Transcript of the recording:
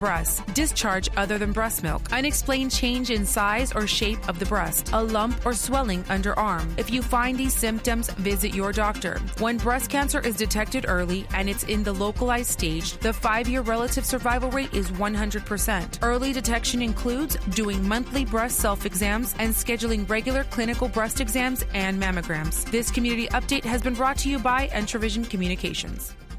breasts, discharge other than breast milk, unexplained change in size or shape of the breast, a lump or swelling underarm. If you find these symptoms, visit your doctor. When breast cancer is detected early and it's in the localized stage, the 5-year relative survival rate is 100%. Early detection includes doing monthly breast self-exams and scheduling regular clinical breast exams and mammograms. This community update has been brought to you by Entravision Communications.